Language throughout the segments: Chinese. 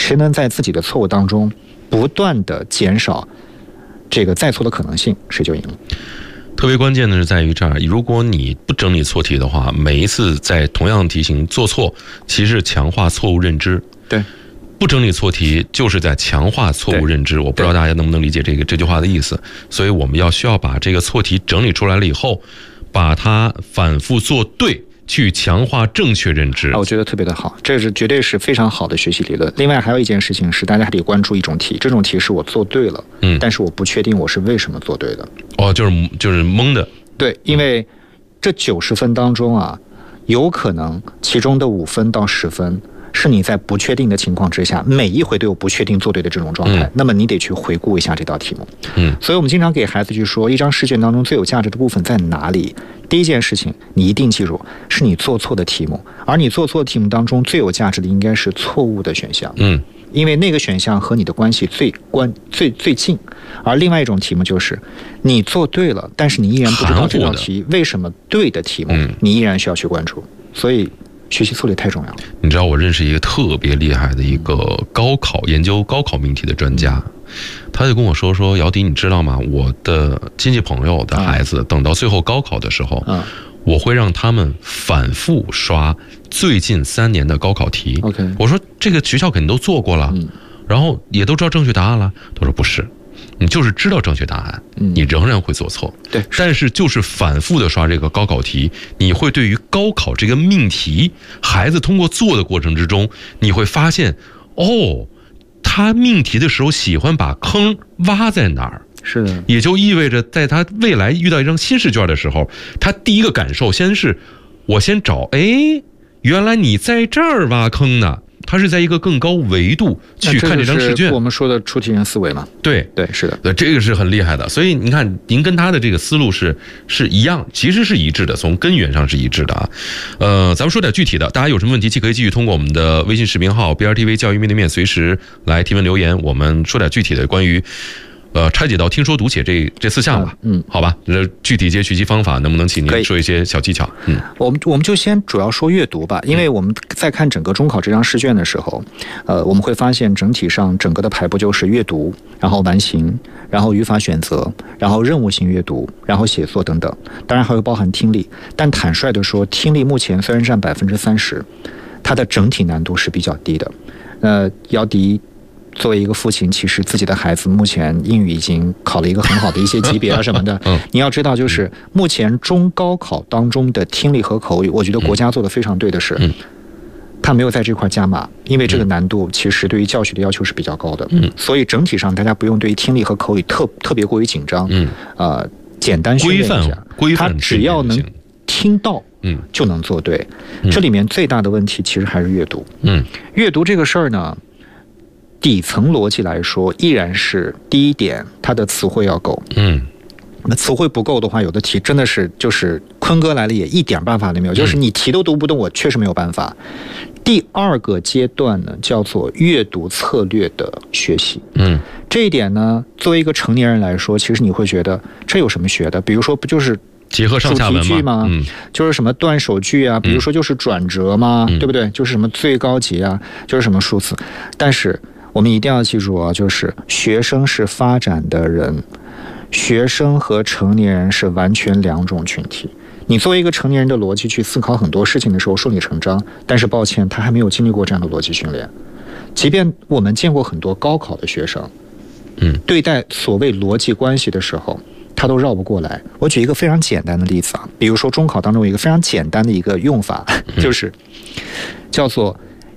谁能在自己的错误当中不断的减少这个再错的可能性，谁就赢了。 特别关键的是在于这儿，如果你不整理错题的话，每一次在同样的题型做错，其实强化错误认知。 对， 不整理错题就是在强化错误认知。我不知道大家能不能理解这句话的意思。所以我们需要把这个错题整理出来了以后，把它反复做对，去强化正确认知。 我觉得特别的好，这是绝对是非常好的学习理论。另外还有一件事情是，大家还得关注一种题，这种题是我做对了，但是我不确定我是为什么做对的。 就是蒙的。 对，因为这90分当中啊，有可能其中的5分到10分是你在不确定的情况之下，每一回都有不确定做对的这种状态，那么你得去回顾一下这道题目。所以我们经常给孩子去说，一张试卷当中最有价值的部分在哪里？第一件事情你一定记住，是你做错的题目，而你做错的题目当中最有价值的应该是错误的选项。因为那个选项和你的关系最近。而另外一种题目就是你做对了，但是你依然不知道这道题为什么对的题目，你依然需要去关注。所以学习策略太重要了。 你知道我认识一个特别厉害的一个研究高考命题的专家，他就跟我说姚迪，你知道吗？我的亲戚朋友的孩子等到最后高考的时候，我会让他们反复刷最近3年的高考题。我说这个学校肯定都做过了，然后也都知道正确答案了。他说不是，你就是知道正确答案，你仍然会做错。 对， 但是就是反复的刷这个高考题，你会对于高考这个命题，孩子通过做的过程之中，你会发现他命题的时候喜欢把坑挖在哪儿。 是的， 也就意味着在他未来遇到一张新试卷的时候，他第一个感受是我先找，原来你在这儿挖坑呢。他是在一个更高维度去看这张试卷， 我们说的出题人思维嘛。对，是的， 这个是很厉害的。所以你看，您跟他的这个思路是一样，其实是一致的，从根源上是一致的啊。咱们说点具体的，大家有什么问题，可以继续通过我们的微信视频号 BRTV 教育面对面随时来提问留言。我们说点具体的关于拆解到听说读写这4项吧。好吧，具体一些学习方法能不能请您说一些小技巧？ 我们就先主要说阅读吧，因为我们在看整个中考这张试卷的时候，我们会发现整体上整个的排布就是阅读，然后完形，然后语法选择，然后任务型阅读，然后写作等等，当然还会包含听力。但坦率的说，听力目前虽然占30%，它的整体难度是比较低的。姚迪作为一个父亲，其实自己的孩子目前英语已经考了一个很好的一些级别啊什么的。你要知道，就是目前中高考当中的听力和口语，我觉得国家做的非常对的是，他没有在这块加码，因为这个难度其实对于教学的要求是比较高的。所以整体上大家不用对于听力和口语特别过于紧张。简单训练一下，他只要能听到，就能做对。这里面最大的问题其实还是阅读。阅读这个事儿呢，底层逻辑来说，依然是第一点，它的词汇要够。那词汇不够的话，有的题真的是就是坤哥来了也一点办法都没有，就是你题都读不动，我确实没有办法。第2个阶段呢，叫做阅读策略的学习。这一点呢，作为一个成年人来说，其实你会觉得这有什么学的？比如说，不就是结合上下文吗？就是什么断手句啊，比如说就是转折嘛，对不对？就是什么最高级啊，就是什么数词。但是我们一定要记住啊，就是学生是发展的人，学生和成年人是完全2种群体。你作为一个成年人的逻辑去思考很多事情的时候顺理成章，但是抱歉，他还没有经历过这样的逻辑训练。即便我们见过很多高考的学生，对待所谓逻辑关系的时候，他都绕不过来。我举一个非常简单的例子啊，比如说中考当中有一个非常简单的一个用法，就是叫做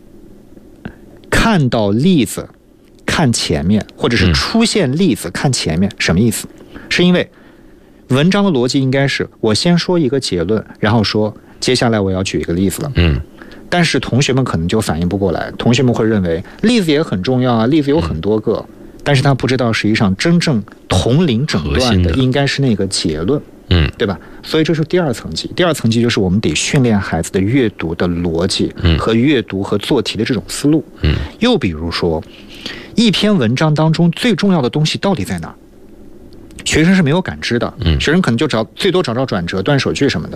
看到例子看前面，或者是出现例子看前面。什么意思？是因为文章的逻辑应该是我先说一个结论，然后说接下来我要举一个例子了。但是同学们可能就反应不过来，同学们会认为例子也很重要啊，例子有很多个，但是他不知道实际上真正统领整段的应该是那个结论。对吧？所以这是第2层级。第2层级就是我们得训练孩子的阅读的逻辑和阅读和做题的这种思路。又比如说，一篇文章当中最重要的东西到底在哪？学生是没有感知的，学生可能就最多找转折、断手句什么的。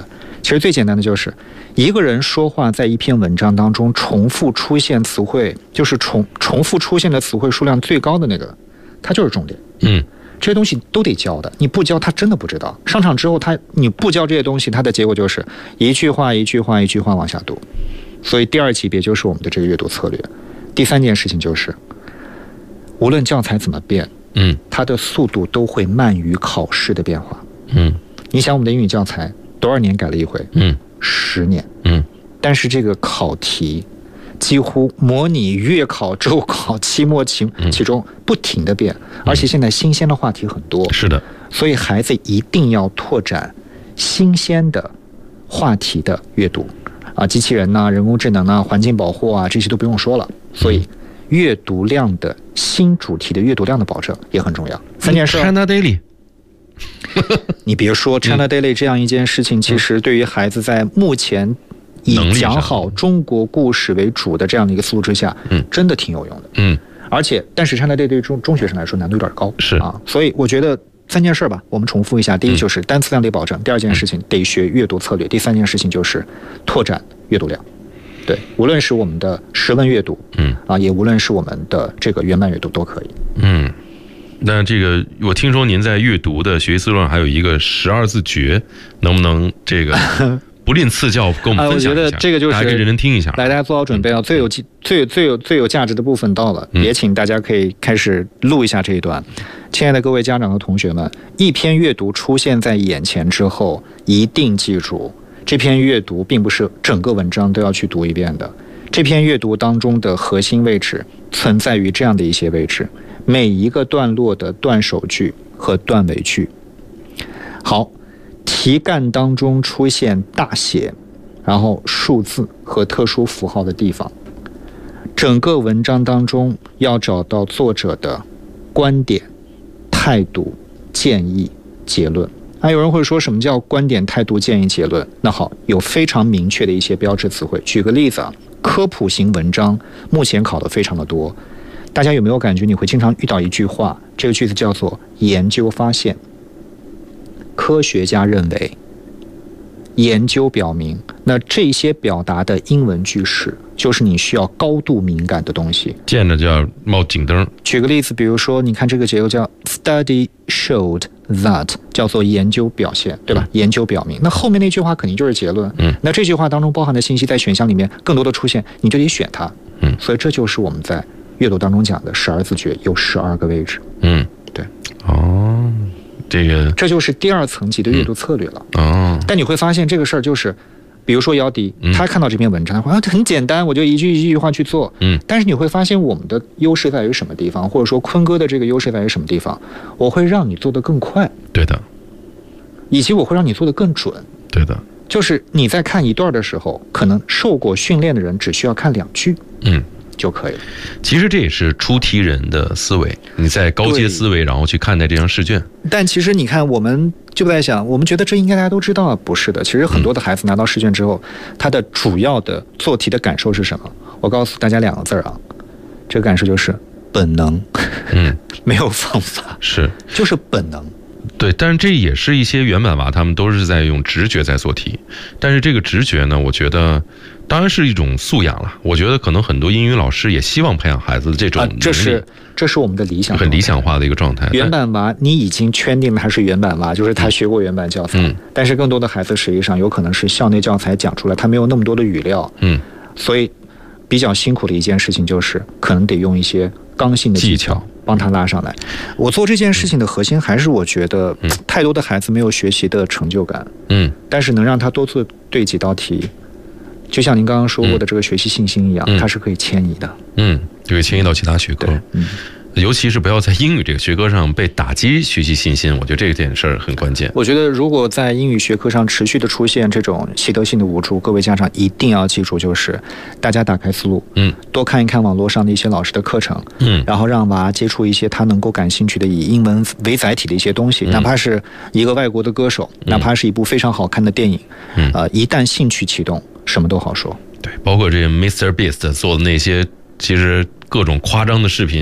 其实最简单的就是一个人说话在一篇文章当中重复出现词汇，就是重复出现的词汇数量最高的那个，它就是重点。这些东西都得教的，你不教他真的不知道。上场之后你不教这些东西，他的结果就是一句话一句话一句话往下读。所以第二级别就是我们的这个阅读策略。第三件事情就是，无论教材怎么变，它的速度都会慢于考试的变化。你想我们的英语教材多少年改了一回？10年。但是这个考题几乎模拟月考、周考、期末其中不停的变，而且现在新鲜的话题很多。 是的， 所以孩子一定要拓展新鲜的话题的阅读啊，机器人呐、人工智能啊、环境保护啊，这些都不用说了。所以阅读量的新主题的阅读量的保证也很重要。3件事。 China Daily。 你别说 China Daily 这样一件事情，其实对于孩子在目前以讲好中国故事为主的这样的一个思路之下，真的挺有用的。但是 China Daily 对中学生来说难度有点高， 是啊， 所以我觉得3件事吧，我们重复一下。第一就是单词量得保证，第二件事情得学阅读策略，第三件事情就是拓展阅读量。对，无论是我们的识文阅读，也无论是我们的这个原版阅读都可以。 那这个我听说您在阅读的学习思路上还有一个12字诀，能不能这个不吝赐教跟我们分享一下？ 我觉得这个就是大家可以认真听一下。 来，大家做好准备啊！最有价值的部分到了，也请大家可以开始录一下这一段。亲爱的各位家长和同学们，一篇阅读出现在眼前之后，一定记住，这篇阅读并不是整个文章都要去读一遍的。这篇阅读当中的核心位置存在于这样的一些位置，每一个段落的段首句和段尾句。好，题干当中出现大写，然后数字和特殊符号的地方。整个文章当中要找到作者的观点、态度、建议、结论。有人会说什么叫观点、态度、建议、结论？那好，有非常明确的一些标志词汇。举个例子啊，科普型文章目前考的非常的多，大家有没有感觉你会经常遇到一句话，这个句子叫做研究发现，科学家认为，研究表明。那这些表达的英文句式就是你需要高度敏感的东西， 见着就要冒警灯。 举个例子，比如说你看这个结构叫 study showed that， 叫做研究表现，对吧？研究表明，那后面那句话肯定就是结论。那这句话当中包含的信息在选项里面更多的出现，你就得选它。所以这就是我们在阅读当中讲的12字诀，有12个位置。对。这就是第2层级的阅读策略了。但你会发现这个事儿就是，比如说姚迪，他看到这篇文章，他说很简单，我就一句话去做。但是你会发现我们的优势在于什么地方，或者说坤哥的这个优势在于什么地方？我会让你做得更快， 对的， 以及我会让你做得更准， 对的。 就是你在看一段的时候，可能受过训练的人只需要看2句，就可以了。 其实这也是出题人的思维，你在高阶思维，然后去看待这张试卷。 但其实你看，我们就在想，我们觉得这应该大家都知道啊，不是的。其实很多的孩子拿到试卷之后，他的主要的做题的感受是什么？我告诉大家2个字啊，这个感受就是本能。没有方法，就是本能。 对，但是这也是一些原版娃他们都是在用直觉在做题，但是这个直觉呢，我觉得当然是一种素养了。我觉得可能很多英语老师也希望培养孩子的这种能力， 这是我们的理想， 很理想化的一个状态。 原版娃你已经圈定了他是原版娃，就是他学过原版教材，但是更多的孩子实际上有可能是校内教材讲出来，他没有那么多的语料，所以比较辛苦的一件事情就是可能得用一些刚性的技巧帮他拉上来。我做这件事情的核心还是我觉得太多的孩子没有学习的成就感，但是能让他多做对几道题，就像您刚刚说过的这个学习信心一样，它是可以迁移的， 就可以迁移到其他学科。尤其是不要在英语这个学科上被打击学习信心，我觉得这件事儿很关键。 我觉得如果在英语学科上持续的出现这种习得性的无助，各位家长一定要记住，就是大家打开思路，多看一看网络上的一些老师的课程，然后让娃接触一些他能够感兴趣的以英文为载体的一些东西，哪怕是一个外国的歌手，哪怕是一部非常好看的电影，一旦兴趣启动，什么都好说。 对，包括这个 Mr. Beast 做的那些其实各种夸张的视频。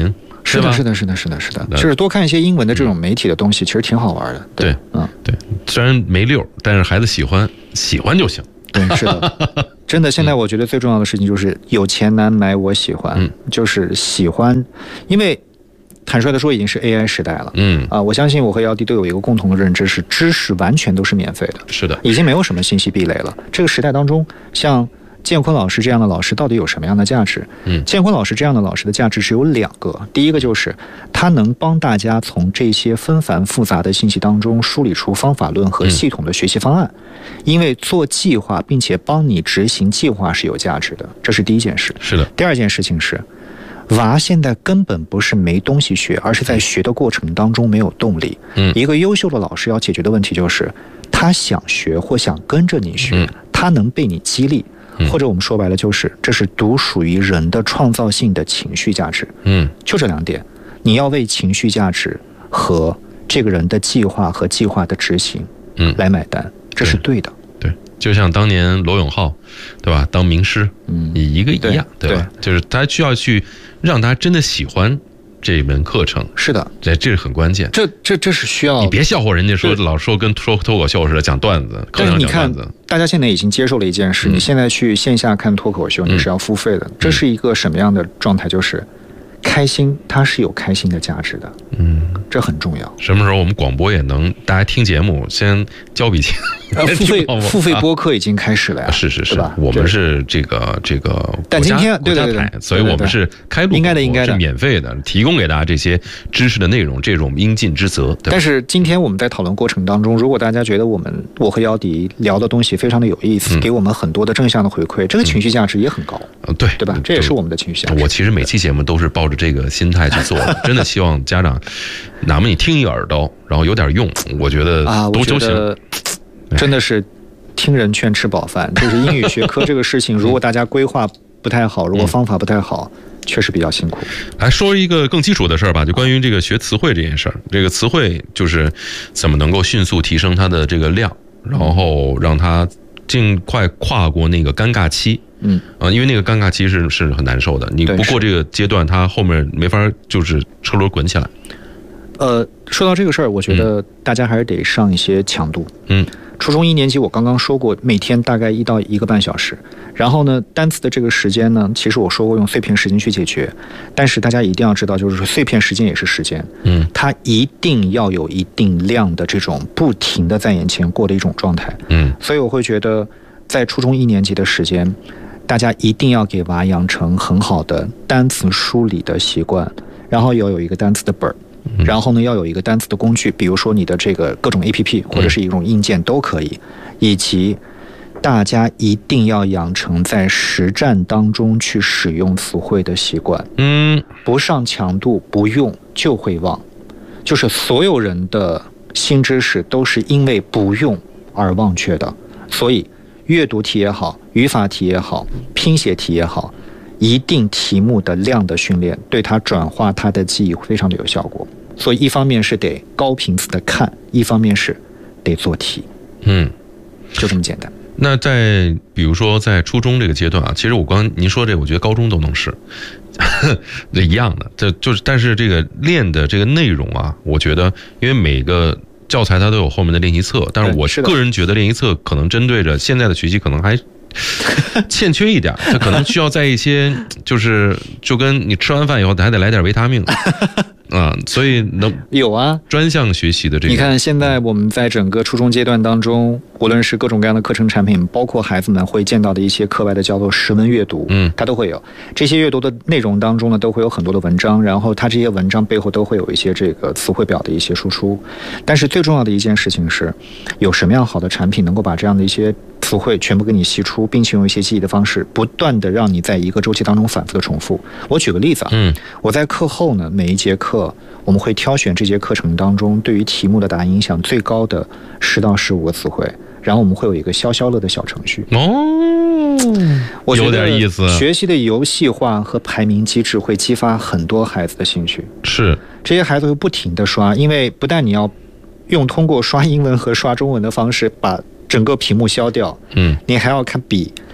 是的，是的，是的，是的，是的，就是多看一些英文的这种媒体的东西，其实挺好玩的。 对，对，虽然没溜，但是孩子喜欢就行。 对，是的，真的，现在我觉得最重要的事情就是有钱难买我喜欢，就是喜欢，因为坦率的说已经是 AI 时代了，我相信我和姚笛都有一个共同的认知，是知识完全都是免费的， 是的， 已经没有什么信息壁垒了。这个时代当中，像建坤老师这样的老师到底有什么样的价值？建坤老师这样的老师的价值是有2个，第一个就是他能帮大家从这些纷繁复杂的信息当中梳理出方法论和系统的学习方案，因为做计划并且帮你执行计划是有价值的，这是第一件事。 是的。 第二件事情是，娃现在根本不是没东西学，而是在学的过程当中没有动力。一个优秀的老师要解决的问题就是他想学或想跟着你学，他能被你激励，或者我们说白了就是这是独属于人的创造性的情绪价值。就这2点，你要为情绪价值和这个人的计划和计划的执行来买单，这是对的。 对，就像当年罗永浩，对吧？当名师，一样，对吧？就是他需要去让他真的喜欢这门课程。 是的， 这是很关键。 这是需要， 你别笑话人家说老说跟说脱口秀似的讲段子， 但是你看，大家现在已经接受了一件事，你现在去线下看脱口秀，你是要付费的。这是一个什么样的状态？就是开心，它是有开心的价值的。这很重要。 什么时候我们广播也能大家听节目先交笔钱？ 付费播客已经开始了呀。 是，我们是这个但今天国家台，所以我们是开录， 应该的， 是免费的，提供给大家这些知识的内容，这种应尽之责。 但是今天我们在讨论过程当中，如果大家觉得我和姚笛聊的东西非常的有意思，给我们很多的正向的回馈，这个情绪价值也很高。对吧？这也是我们的情绪价值。 我其实每期节目都是抱着这个心态去做的，真的希望家长，哪怕你听一耳朵，然后有点用，我觉得都行。 真的是听人劝吃饱饭，就是英语学科这个事情，如果大家规划不太好，如果方法不太好，确实比较辛苦。 来说一个更基础的事儿吧，就关于这个学词汇这件事儿。这个词汇就是怎么能够迅速提升它的这个量，然后让它尽快跨过那个尴尬期。因为那个尴尬期是很难受的，你不过这个阶段，它后面没法就是车轮滚起来。 说到这个事儿，我觉得大家还是得上一些强度。初中1年级我刚刚说过，每天大概1到1个半小时。然后呢，单词的这个时间呢，其实我说过用碎片时间去解决，但是大家一定要知道，就是说碎片时间也是时间。它一定要有一定量的这种不停的在眼前过的一种状态。所以我会觉得，在初中1年级的时间，大家一定要给娃养成很好的单词梳理的习惯，然后要有一个单词的本儿。然后呢，要有一个单词的工具，比如说你的这个各种 APP 或者是一种硬件都可以，以及大家一定要养成在实战当中去使用词汇的习惯。不上强度不用就会忘，就是所有人的新知识都是因为不用而忘却的，所以阅读题也好，语法题也好，拼写题也好，一定题目的量的训练对它转化它的记忆非常的有效果。所以一方面是得高频次的看，一方面是得做题。就这么简单。 那比如说在初中这个阶段啊，其实您说这，我觉得高中都能是一样的。但是这个练的这个内容啊，我觉得因为每个教材它都有后面的练习册，但是我个人觉得练习册可能针对着现在的学习可能还欠缺一点，它可能需要在一些就跟你吃完饭以后还得来点维他命所以有啊， 专项学习的这个。 你看现在我们在整个初中阶段当中，无论是各种各样的课程产品，包括孩子们会见到的一些课外的叫做识文阅读，它都会有。这些阅读的内容当中呢，都会有很多的文章，然后它这些文章背后都会有一些这个词汇表的一些输出。但是最重要的一件事情是，有什么样好的产品能够把这样的一些词汇全部给你吸出，并且用一些记忆的方式，不断的让你在一个周期当中反复的重复。我举个例子我在课后呢，每一节课我们会挑选这节课程当中对于题目的答案影响最高的10到15个词汇，然后我们会有一个消消乐的小程序。我觉得有点意思。 学习的游戏化和排名机制会激发很多孩子的兴趣。 是， 这些孩子会不停的刷，因为不但你要通过刷英文和刷中文的方式把整个屏幕消掉，你还要看笔，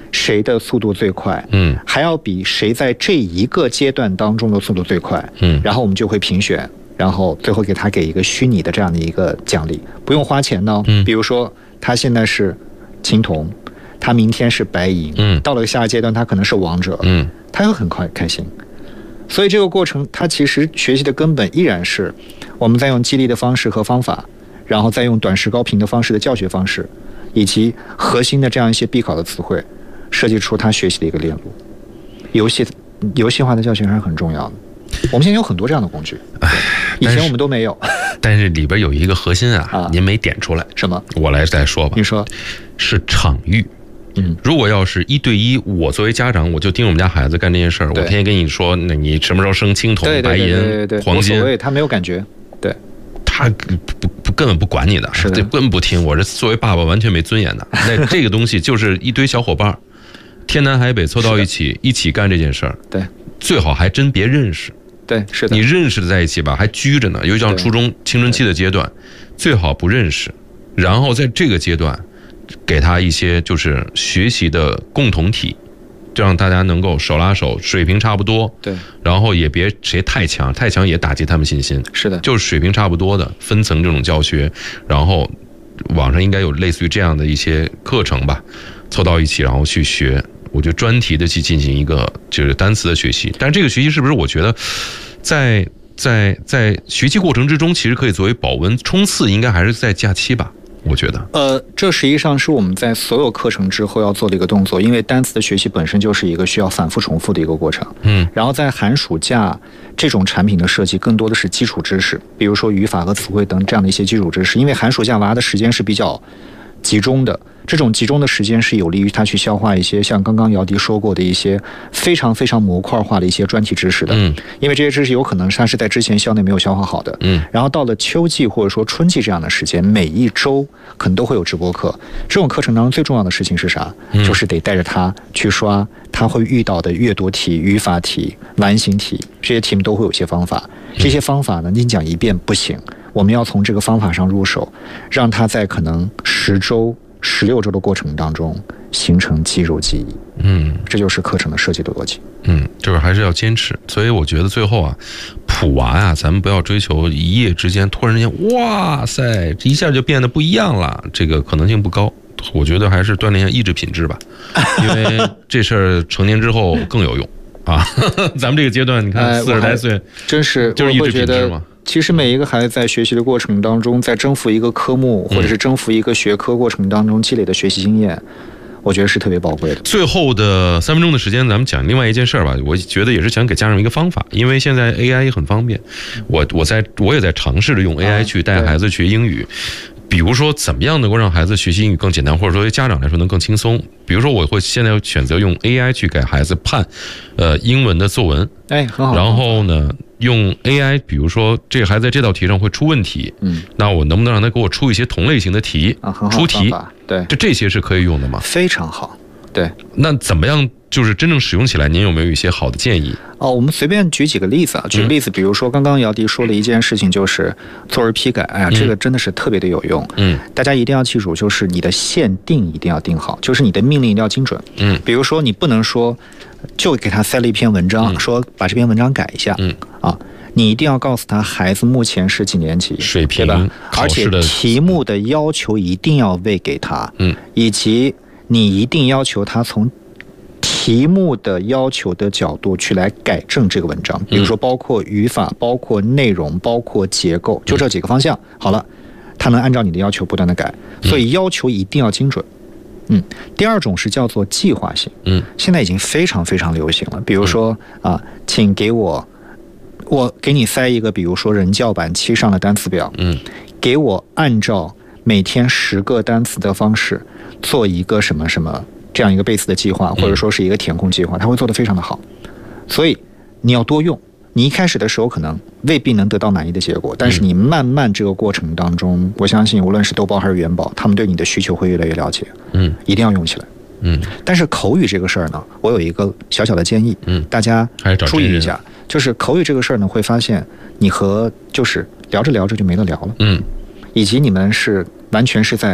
谁的速度最快，还要比谁在这一个阶段当中的速度最快，然后我们就会评选，然后最后给他一个虚拟的这样的一个奖励，不用花钱呢。比如说他现在是青铜，他明天是白银，到了下一阶段他可能是王者，他会很开心。所以这个过程，它其实学习的根本依然是我们在用激励的方式和方法，然后再用短时高频的方式的教学方式，以及核心的这样一些必考的词汇，设计出他学习的一个链路。游戏化的教学还是很重要的。我们现在有很多这样的工具，以前我们都没有。 但是里边有一个核心您没点出来。 什么？ 我来再说吧。 你说。 是场域。如果要是1对1，我作为家长，我就盯我们家孩子干这件事儿，我天天跟你说，那你什么时候升青铜、白银、黄金？ 无所谓，他没有感觉。对， 他根本不管你的， 是的， 根本不听。我这作为爸爸完全没尊严的。那这个东西就是一堆小伙伴，天南海北凑到一起干这件事儿。 对， 最好还真别认识。 对，是的。 你认识的在一起吧，还拘着呢。尤其像初中青春期的阶段，最好不认识。然后在这个阶段，给他一些就是学习的共同体，就让大家能够手拉手，水平差不多。 对。 然后也别谁太强也打击他们信心。 是的。 就是水平差不多的分层这种教学，然后网上应该有类似于这样的一些课程吧，凑到一起然后去学。我就专题的去进行一个就是单词的学习，但是这个学习是不是我觉得在学习过程之中，其实可以作为保温冲刺，应该还是在假期吧？我觉得， 这实际上是我们在所有课程之后要做的一个动作，因为单词的学习本身就是一个需要反复重复的一个过程。然后在寒暑假这种产品的设计，更多的是基础知识，比如说语法和词汇等这样的一些基础知识，因为寒暑假娃的时间是比较集中的。这种集中的时间是有利于他去消化一些像刚刚姚迪说过的一些非常非常模块化的一些专题知识的，因为这些知识有可能他是在之前校内没有消化好的，然后到了秋季或者说春季这样的时间，每一周可能都会有直播课。这种课程当中最重要的事情是啥？就是得带着他去刷他会遇到的阅读题、语法题、完形题，这些题目都会有些方法。这些方法呢，你讲一遍不行，我们要从这个方法上入手，让他在可能10周、16周的过程当中形成肌肉记忆。这就是课程的设计的逻辑。 就是还是要坚持。所以我觉得最后普娃咱们不要追求一夜之间突然之间哇塞一下就变得不一样了，这个可能性不高。我觉得还是锻炼一下意志品质吧，因为这事儿成年之后更有用啊。咱们这个阶段你看40来岁， 真是就是意志品质嘛。 其实每一个孩子在学习的过程当中，在征服一个科目或者是征服一个学科过程当中积累的学习经验，我觉得是特别宝贵的。 最后的3分钟的时间，咱们讲另外一件事吧。我觉得也是想给家长一个方法，因为现在 AI 也很方便，我也在尝试着用 AI 去带孩子学英语。比如说怎么样能够让孩子学习英语更简单，或者说对家长来说能更轻松。比如说我会现在选择用 AI 去给孩子判英文的作文， 很好。 然后呢用 AI， 比如说这个孩子在这道题上会出问题，那我能不能让他给我出一些同类型的题，出题？ 对， 这些是可以用的吗？ 非常好。对， 那怎么样就是真正使用起来，您有没有一些好的建议？ 我们随便举几个例子举个例子，比如说刚刚姚迪说了一件事情，就是作文批改，这个真的是特别的有用。大家一定要记住，就是你的限定一定要定好，就是你的命令一定要精准。比如说你不能说就给他塞了一篇文章，说把这篇文章改一下，你一定要告诉他孩子目前是几年级水平， 对吧？而且题目的要求一定要喂给他，以及你一定要求他从题目的要求的角度去来改正这个文章，比如说包括语法、包括内容、包括结构，就这几个方向。好了，他能按照你的要求不断的改，所以要求一定要精准。第二种是叫做计划性，现在已经非常非常流行了。比如说请给我给你塞一个，比如说人教版7上的单词表，给我按照每天10个单词的方式做一个什么什么这样一个背词的计划，或者说是一个填空计划，他会做得非常的好。所以你要多用，你一开始的时候可能未必能得到满意的结果，但是你慢慢这个过程当中，我相信无论是豆包还是元宝，他们对你的需求会越来越了解。一定要用起来。但是口语这个事儿呢，我有一个小小的建议，大家注意一下，就是口语这个事儿呢，会发现你和就是聊着聊着就没得聊了，以及你们是完全是在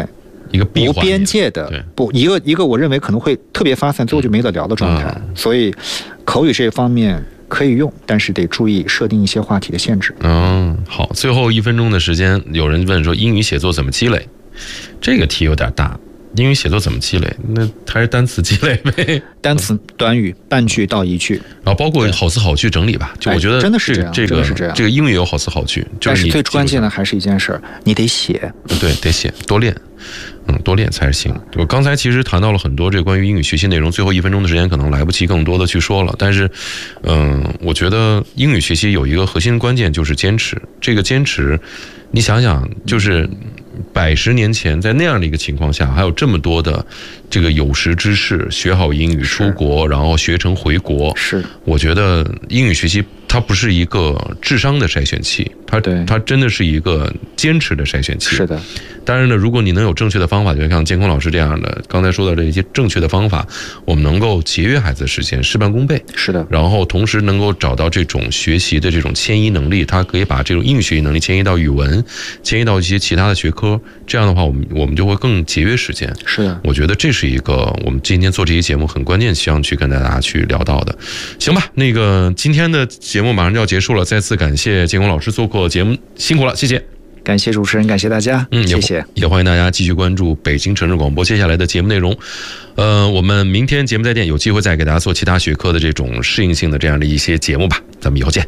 一个闭环无边界的，不一个我认为可能会特别发散，最后就没得聊的状态。所以口语这方面可以用，但是得注意设定一些话题的限制。 好，最后1分钟的时间，有人问说英语写作怎么积累？这个题有点大。英语写作怎么积累？那还是单词积累呗。 单词、短语、半句到一句， 然后包括好词好句整理吧。就我觉得真的是这样， 这个英语有好词好句， 但是最关键的还是一件事，你得写。 对，得写，多练。多练才是行。我刚才其实谈到了很多这关于英语学习内容，最后1分钟的时间可能来不及更多的去说了。但是，我觉得英语学习有一个核心关键就是坚持。这个坚持，你想想，就是110年前在那样的一个情况下，还有这么多的这个有识之士学好英语出国，然后学成回国。 是， 我觉得英语学习它不是一个智商的筛选器，它真的是一个坚持的筛选器。 是的。 当然呢，如果你能有正确的方法，就像建空老师这样的，刚才说到这些正确的方法，我们能够节约孩子的时间，事半功倍。 是的。 然后同时能够找到这种学习的这种迁移能力，它可以把这种英语学习能力迁移到语文，迁移到一些其他的学科。这样的话，我们就会更节约时间。 是的。 我觉得这是一个我们今天做这期节目很关键，希望去跟大家去聊到的。行吧，那个今天的节目马上就要结束了，再次感谢建空老师做客节目，辛苦了，谢谢。 感谢主持人，感谢大家，谢谢。 也欢迎大家继续关注北京城市广播接下来的节目内容。我们明天节目再见，有机会再给大家做其他学科的这种适应性的这样的一些节目吧。咱们以后见。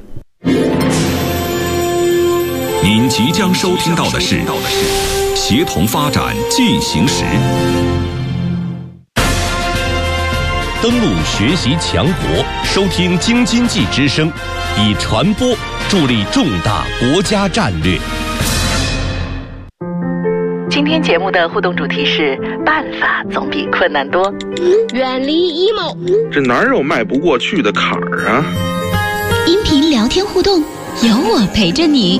您即将收听到的是协同发展进行时。 登录学习强国，收听京津冀之声，以传播助力重大国家战略。 今天节目的互动主题是办法总比困难多。 远离 emo， 这哪有迈不过去的坎儿啊？ 音频聊天互动，有我陪着你，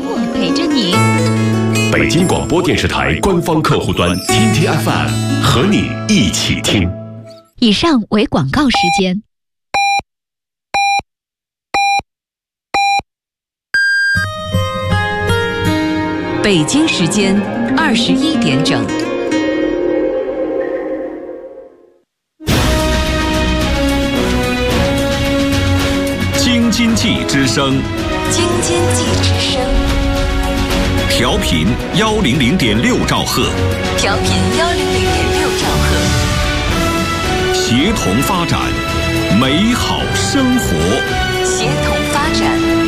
北京广播电视台官方客户端 TTFM 和你一起听。 以上为广告时间。 北京时间21点整。 京津冀之声，调频100.6兆赫，协同发展，美好生活， 协同发展。